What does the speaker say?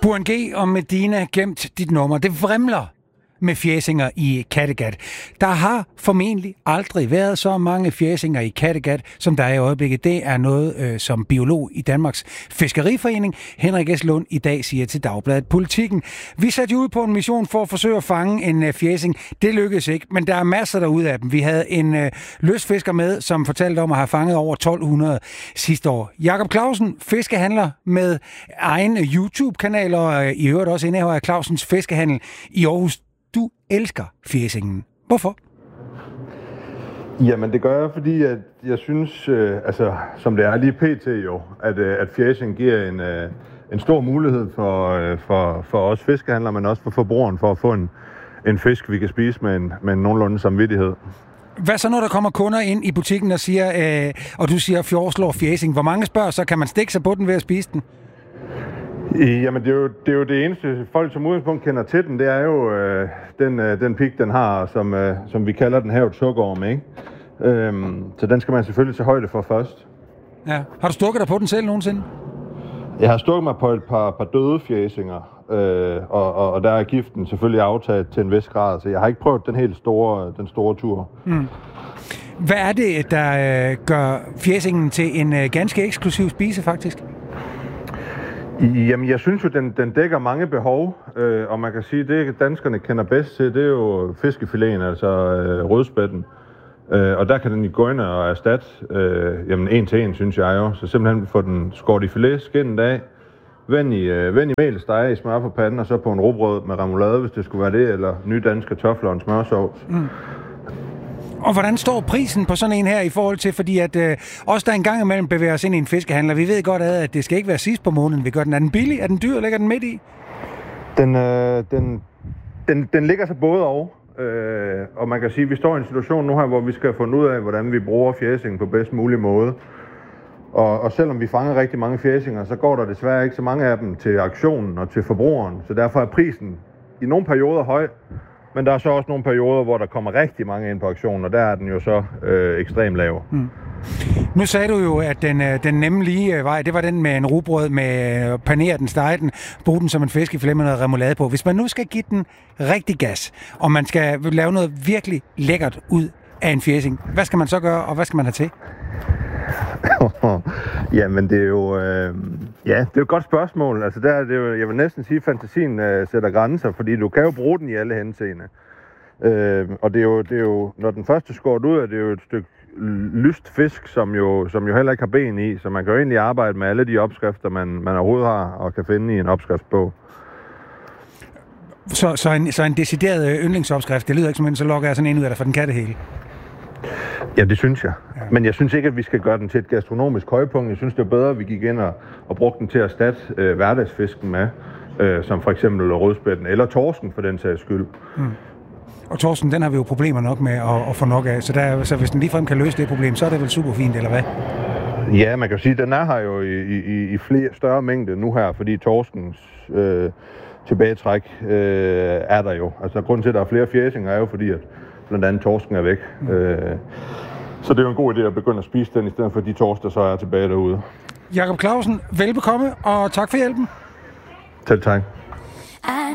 Burhan G og Medina gemt dit nummer. Det vrimler med fjæsinger i Kattegat. Der har formentlig aldrig været så mange fjæsinger i Kattegat, som der er i øjeblikket. Det er noget, som biolog i Danmarks Fiskeriforening, Henrik S. Lund, i dag siger til Dagbladet Politikken. Vi satte ud på en mission for at forsøge at fange en fjæsing. Det lykkedes ikke, men der er masser derude af dem. Vi havde en lystfisker med, som fortalte om at have fanget over 1200 sidste år. Jakob Clausen, fiskehandler med egen YouTube-kanal, og i øvrigt også indehaver af Clausens Fiskehandel i Aarhus. Du elsker fjæsingen. Hvorfor? Jamen, det gør jeg, fordi at jeg synes, som det er lige pt. Jo, at fjæsing giver en stor mulighed for os fiskehandlere, men også for forbrugeren, for at få en fisk, vi kan spise med en nogenlunde samvittighed. Hvad så, når der kommer kunder ind i butikken og siger, og du siger, foreslår fjæsing? Hvor mange spørger, så kan man stikke sig på den ved at spise den? Jamen, det er jo det eneste, folk som udgangspunkt kender til den, det er jo den pik, den har, som vi kalder den havet sukkerorm, ikke? Så den skal man selvfølgelig tage højde for først. Ja. Har du stukket dig på den selv nogensinde? Jeg har stukket mig på et par døde fjæsinger, og der er giften selvfølgelig aftaget til en vis grad, så jeg har ikke prøvet den store tur. Mm. Hvad er det, der gør fjæsingen til en ganske eksklusiv spise, faktisk? Jamen, jeg synes jo, den dækker mange behov, og man kan sige, det danskerne kender bedst til, det er jo fiskefiléen, altså rødspætten. Og der kan den gå ind og erstatte, en til en, synes jeg jo. Så simpelthen få den skåret i filet, skindet af, vend i mel, stege i smør på panden, og så på en rugbrød med remoulade, hvis det skulle være det, eller nye danske kartofler og en smørsovs. Mm. Og hvordan står prisen på sådan en her i forhold til, fordi at os der engang imellem bevæger os ind i en fiskehandler, vi ved godt, at det skal ikke være sidst på måneden, vi gør den. Er den billig? Er den dyr? Ligger den midt i? Den ligger så både og man kan sige, at vi står i en situation nu her, hvor vi skal finde ud af, hvordan vi bruger fjæsingen på bedst mulig måde. Og selvom vi fanger rigtig mange fjæsinger, så går der desværre ikke så mange af dem til auktionen og til forbrugeren. Så derfor er prisen i nogle perioder høj, men der er så også nogle perioder, hvor der kommer rigtig mange ind på auktionen, og der er den jo så ekstremt lav. Mm. Nu sagde du jo, at den nemme lige vej, det var den med en rugbrød, med panere den, stege den, bruge den som en fiskefilet med noget remoulade på. Hvis man nu skal give den rigtig gas, og man skal lave noget virkelig lækkert ud af en fjæsing, hvad skal man så gøre, og hvad skal man have til? Jamen, det er jo det er et godt spørgsmål. Altså, der er det jo, jeg vil næsten sige, at fantasien sætter grænser, fordi du kan jo bruge den i alle henseender. Og det er jo, når den første skåret ud, er det jo et stykke lyst fisk, som jo heller ikke har ben i, så man kan jo egentlig arbejde med alle de opskrifter, man overhovedet har og kan finde i en opskriftsbog. Så en decideret yndlingsopskrift, det lyder ikke som en, så lokker jeg sådan en ud af dig, for den kan det hele. Ja, det synes jeg. Ja. Men jeg synes ikke, at vi skal gøre den til et gastronomisk højpunkt. Jeg synes, det er bedre, at vi gik ind og brugte den til at erstatte hverdagsfisken med, som for eksempel rødspætten eller torsken for den sags skyld. Mm. Og torsken, den har vi jo problemer nok med at få nok af, så hvis den ligefrem kan løse det problem, så er det vel super fint, eller hvad? Ja, man kan jo sige, at den er her jo i flere større mængde nu her, fordi torskens tilbagetræk er der jo. Altså grunden til, at der er flere fjæsinger, er jo fordi, at blandt andet torsken er væk. Mm. Så det er jo en god idé at begynde at spise den, i stedet for de torsk, der så er tilbage derude. Jakob Clausen, velbekomme, og tak for hjælpen. Selv tak.